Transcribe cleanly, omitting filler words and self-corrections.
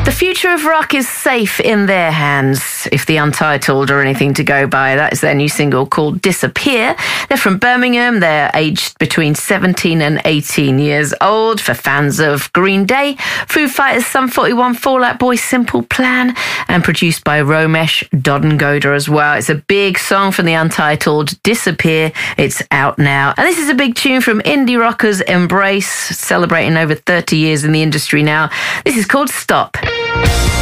The future of rock is safe in their hands, if the Untitled are anything to go by. That is their new single called Disappear. They're from Birmingham. They're aged between 17 and 18 years old. For fans of Green Day, Foo Fighters, Sum 41, Fall Out Boy, Simple Plan, and produced by Romesh Dodongoda as well. It's a big song from the Untitled, Disappear. It's out now. And this is a big tune from indie rockers Embrace, celebrating over 30 years in the industry now. This is called Stop.